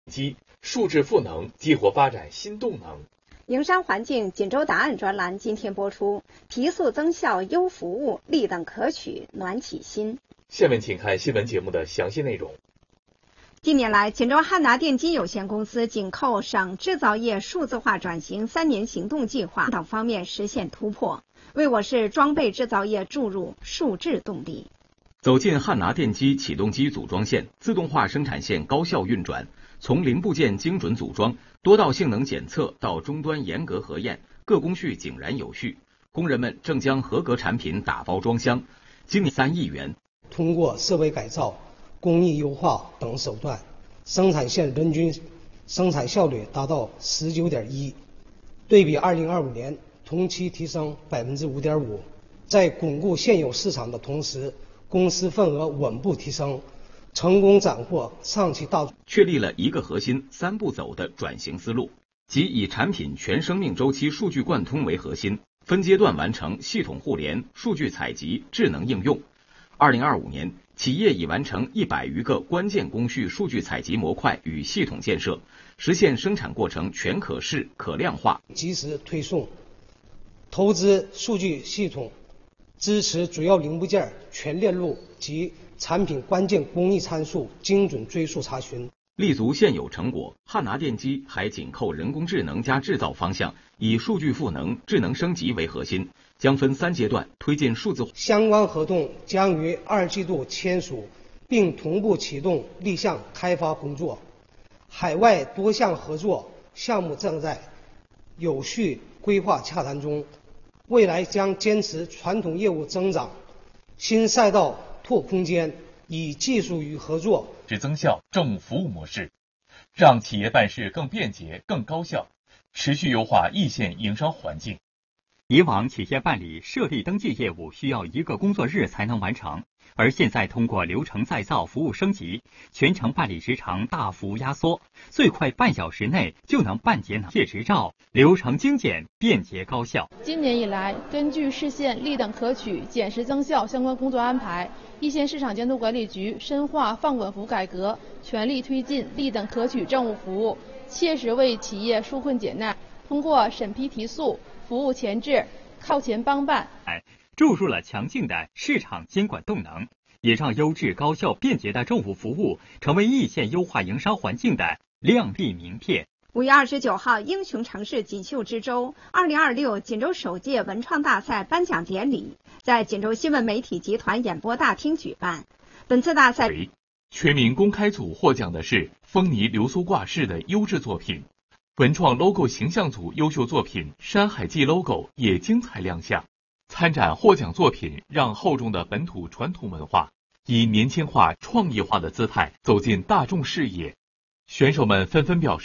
机数字赋能激活发展新动能。 营商环境锦州答案专栏今天播出，提速增效优服务，立等可取，暖起心。 下面请看新闻节目的详细内容。 近年来，锦州汉拿电机有限公司紧扣省制造业数字化转型3年行动计划等方面实现突破，为我市装备制造业注入数字动力。 走进汉拿电机启动机组装线，自动化生产线高效运转，从零部件精准组装、多道性能检测到终端严格核验，各工序井然有序。工人们正将合格产品打包装箱，今年3亿元。 通过设备改造、工艺优化等手段，生产线人均生产效率达到19.1%，对比2025年同期提升5.5%。在巩固现有市场的同时，公司份额稳步提升，成功斩获上汽大众， 确立了一个核心3步走的转型思路，即以产品全生命周期数据贯通为核心，分阶段完成系统互联、数据采集、智能应用。2025年，企业已完成100余个关键工序数据采集模块与系统建设，实现生产过程全可视、可量化， 及时推送，投资数据系统，支持主要零部件全链路及产品关键工艺参数精准追溯查询。 立足现有成果，汉拿电机还紧扣人工智能加制造方向，以数据赋能、智能升级为核心，将分3阶段推进数字化。 相关合同将于2季度签署，并同步启动立项开发工作。海外多项合作项目正在有序规划洽谈中，未来将坚持传统业务增长，新赛道拓空间，以技术与合作只增效政务服务模式，让企业办事更便捷、更高效，持续优化一线营商环境。 以往企业办理设立登记业务需要1个工作日才能完成，而现在通过流程再造、服务升级，全程办理时长大幅压缩，最快半小时内就能办结纳执照，流程精简、便捷高效。 今年以来，根据市县立等可取、减时增效相关工作安排，一线市场监督管理局深化放管服改革，全力推进立等可取政务服务，切实为企业纾困解难。通过审批提速、服务前置、靠前帮办， 注入了强劲的市场监管动能，也让优质、高效、便捷的政府服务成为一线优化营商环境的亮丽名片。 5月29号，英雄城市锦绣之州2026锦州首届文创大赛颁奖典礼在锦州新闻媒体集团演播大厅举办。本次大赛全民公开组获奖的是丰尼流苏挂饰的优质作品，文创 logo 形象组优秀作品山海记 logo 也精彩亮相。参展获奖作品让厚重的本土传统文化以年轻化、创意化的姿态走进大众视野，选手们纷纷表示